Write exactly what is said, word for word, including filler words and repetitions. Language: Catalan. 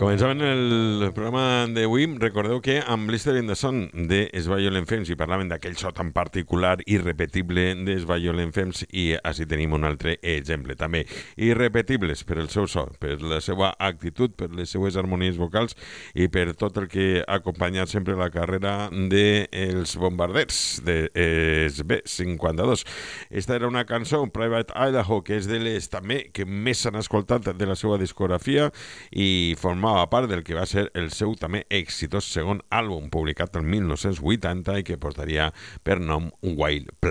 Començàvem el programa d'avui. Recordeu que amb l'Easter in the Sun de Violent Femmes i parlaven d'aquell so tan particular, irrepetible de Violent Femmes, i així tenim un altre exemple també. Irrepetibles per el seu so, per la seva actitud, per les seues harmonies vocals i per tot el que ha acompanyat sempre la carrera dels bombarders de B cinquanta-dos. Esta era una cançó, Private Idaho, que és de les també que més s'han escoltat de la seva discografia i formava part del que va ser el seu també exitós segon àlbum, publicat el mil nou-cents vuitanta i que portaria per nom Wild Planet.